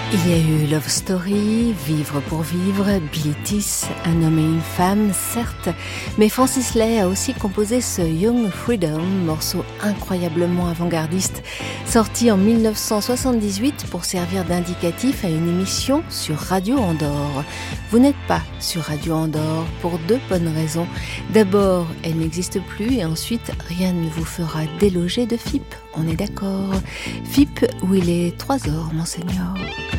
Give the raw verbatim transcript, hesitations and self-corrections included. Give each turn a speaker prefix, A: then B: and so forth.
A: Il y a eu Love Story, Vivre pour vivre, Billy Tiss, Un homme et une femme, certes, mais Francis Lai a aussi composé ce Young Freedom, morceau incroyablement avant-gardiste, sorti en dix-neuf cent soixante-dix-huit pour servir d'indicatif à une émission sur Radio Andorre. Vous n'êtes pas sur Radio Andorre pour deux bonnes raisons. D'abord, elle n'existe plus et ensuite, rien ne vous fera déloger de F I P, on est d'accord. F I P où il est trois heures, monseigneur.